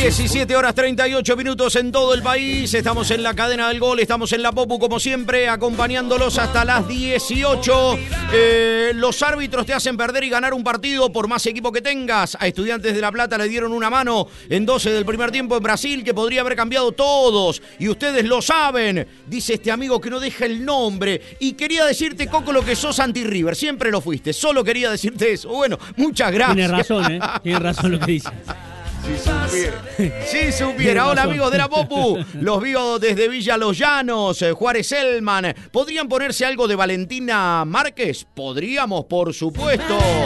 17 horas 38 minutos en todo el país. Estamos en la cadena del gol, estamos en la Popu como siempre, acompañándolos hasta las 18. Los árbitros te hacen perder y ganar un partido por más equipo que tengas. A Estudiantes de La Plata le dieron una mano en 12 del primer tiempo en Brasil que podría haber cambiado todos. Y ustedes lo saben, dice este amigo que no deja el nombre. Y quería decirte, Coco, lo que sos anti-River. Siempre lo fuiste, solo quería decirte eso. Bueno, muchas gracias. Tiene razón, tiene razón lo que dice. Si supiera. Hola amigos de la Popu, los vio desde Villa Los Llanos, Juárez Elman. ¿Podrían ponerse algo de Valentina Márquez? Podríamos, por supuesto.